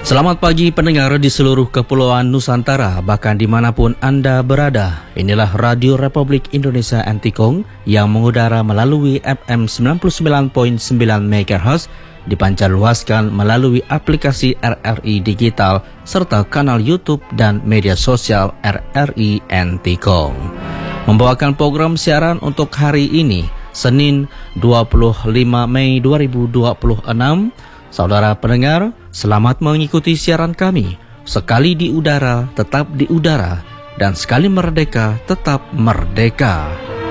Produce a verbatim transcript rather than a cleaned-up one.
Selamat pagi pendengar di seluruh kepulauan Nusantara, bahkan dimanapun Anda berada. Inilah Radio Republik Indonesia Antikong yang mengudara melalui F M sembilan puluh sembilan koma sembilan megahertz, dipancarluaskan melalui aplikasi R R I Digital, serta kanal YouTube dan media sosial R R I Antikong. Membawakan program siaran untuk hari ini, Senin dua puluh lima Mei dua ribu dua puluh enam. Saudara pendengar, selamat mengikuti siaran kami. Sekali di udara, tetap di udara. Dan sekali merdeka, tetap merdeka.